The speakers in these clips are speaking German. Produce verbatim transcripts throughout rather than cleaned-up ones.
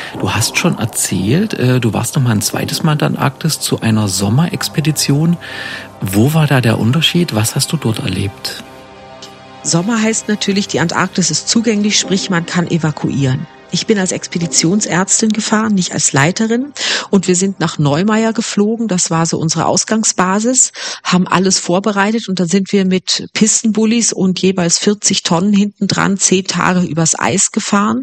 Du hast schon erzählt, äh, du warst noch mal ein zweites Mal in der Antarktis zu einer Sommerexpedition. Wo war da der Unterschied? Was hast du dort erlebt? Sommer heißt natürlich, die Antarktis ist zugänglich, sprich man kann evakuieren. Ich bin als Expeditionsärztin gefahren, nicht als Leiterin. Und wir sind nach Neumeier geflogen. Das war so unsere Ausgangsbasis, haben alles vorbereitet. Und dann sind wir mit Pistenbullis und jeweils vierzig Tonnen hinten dran zehn Tage übers Eis gefahren.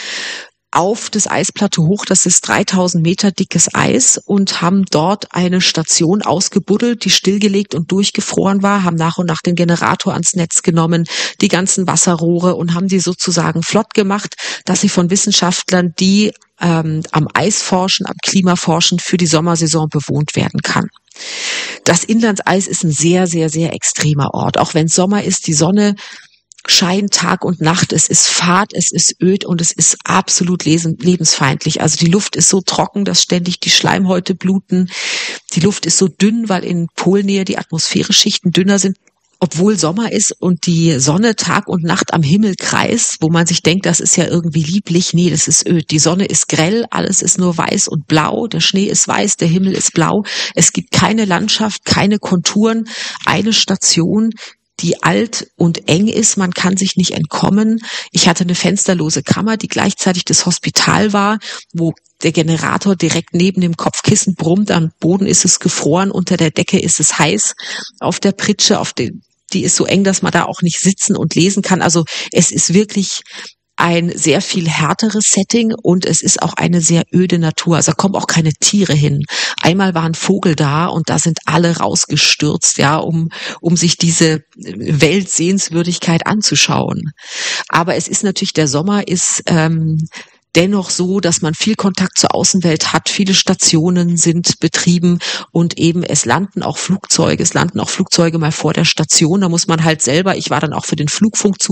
Auf das Eisplateau hoch, das ist dreitausend Meter dickes Eis, und haben dort eine Station ausgebuddelt, die stillgelegt und durchgefroren war, haben nach und nach den Generator ans Netz genommen, die ganzen Wasserrohre, und haben die sozusagen flott gemacht, dass sie von Wissenschaftlern, die ähm, am Eis forschen, am Klima forschen, für die Sommersaison bewohnt werden kann. Das Inlandseis ist ein sehr, sehr, sehr extremer Ort. Auch wenn Sommer ist, die Sonne scheint Tag und Nacht, es ist fad, es ist öd und es ist absolut lebensfeindlich. Also die Luft ist so trocken, dass ständig die Schleimhäute bluten. Die Luft ist so dünn, weil in Polnähe die Atmosphäreschichten dünner sind, obwohl Sommer ist und die Sonne Tag und Nacht am Himmel kreist, wo man sich denkt, das ist ja irgendwie lieblich. Nee, das ist öd. Die Sonne ist grell, alles ist nur weiß und blau, der Schnee ist weiß, der Himmel ist blau. Es gibt keine Landschaft, keine Konturen, eine Station, die alt und eng ist, man kann sich nicht entkommen. Ich hatte eine fensterlose Kammer, die gleichzeitig das Hospital war, wo der Generator direkt neben dem Kopfkissen brummt, am Boden ist es gefroren, unter der Decke ist es heiß, auf der Pritsche, auf den, die ist so eng, dass man da auch nicht sitzen und lesen kann. Also es ist wirklich ein sehr viel härteres Setting und es ist auch eine sehr öde Natur. Also da kommen auch keine Tiere hin. Einmal war ein Vogel da und da sind alle rausgestürzt, ja, um um sich diese Weltsehenswürdigkeit anzuschauen. Aber es ist natürlich, der Sommer ist ähm, dennoch so, dass man viel Kontakt zur Außenwelt hat. Viele Stationen sind betrieben und eben es landen auch Flugzeuge. Es landen auch Flugzeuge mal vor der Station. Da muss man halt selber, ich war dann auch für den Flugfunk zu